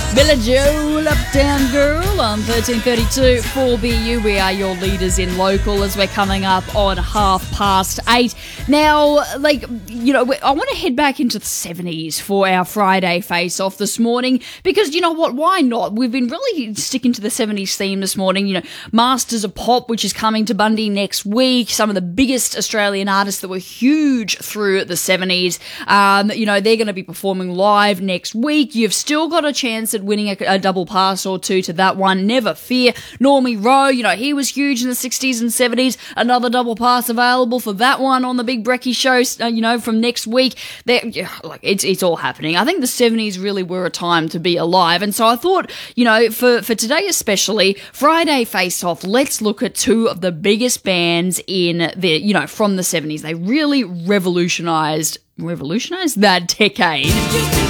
Bella Joel, Uptown Girl on 1332 4BU. We are your leaders in local as we're coming up on 8:30. Now, I want to head back into the 70s for our Friday face-off this morning because, you know what, why not? We've been really sticking to the 70s theme this morning. Masters of Pop, which is coming to Bundy next week. Some of the biggest Australian artists that were huge through the 70s. They're going to be performing live next week. You've still got a chance at winning a double pass or two to that one. Never fear. Normie Rowe, he was huge in the 60s and 70s. Another double pass available for that one on the Big Brekkie show, from next week. It's all happening. I think the 70s really were a time to be alive. And so I thought, for today especially, Friday Face Off, let's look at two of the biggest bands in from the 70s. They really revolutionized that decade.